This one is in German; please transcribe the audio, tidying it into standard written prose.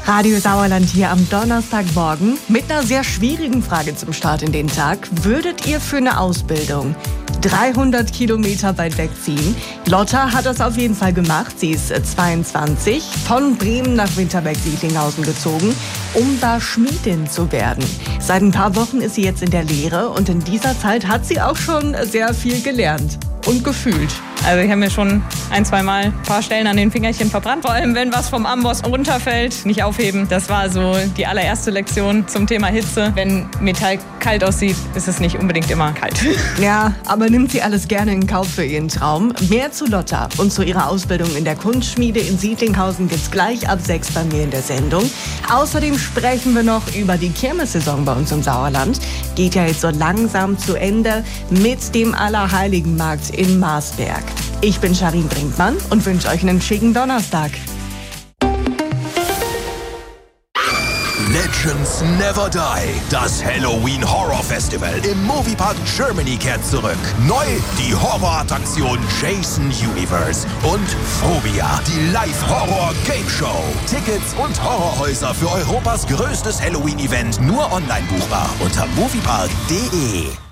Radio Sauerland hier am Donnerstagmorgen mit einer sehr schwierigen Frage zum Start in den Tag. Würdet ihr für eine Ausbildung 300 Kilometer weit wegziehen? Lotta hat das auf jeden Fall gemacht. Sie ist 22, von Bremen nach Winterberg-Siedlinghausen gezogen, um da Schmiedin zu werden. Seit ein paar Wochen ist sie jetzt in der Lehre und in dieser Zeit hat sie auch schon sehr viel gelernt und gefühlt. Also ich habe mir schon ein, zwei Mal ein paar Stellen an den Fingerchen verbrannt. Vor allem, wenn was vom Amboss runterfällt, nicht aufheben. Das war so die allererste Lektion zum Thema Hitze. Wenn Metall kalt aussieht, ist es nicht unbedingt immer kalt. Ja, aber nimmt sie alles gerne in Kauf für ihren Traum. Mehr zu Lotta und zu ihrer Ausbildung in der Kunstschmiede in Siedlinghausen gibt's gleich ab 6 bei mir in der Sendung. Außerdem sprechen wir noch über die Kirmessaison bei uns im Sauerland. Geht ja jetzt so langsam zu Ende mit dem Allerheiligenmarkt in Marsberg. Ich bin Charin Brinkmann und wünsche euch einen schicken Donnerstag. Legends Never Die. Das Halloween Horror Festival im Moviepark Germany kehrt zurück. Neu die Horrorattraktion Jason Universe und Phobia, die Live-Horror-Game-Show. Tickets und Horrorhäuser für Europas größtes Halloween-Event nur online buchbar unter moviepark.de.